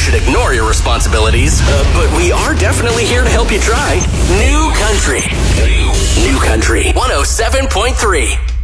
should ignore your responsibilities, but we are definitely here to help you try. New Country. New Country 107.3.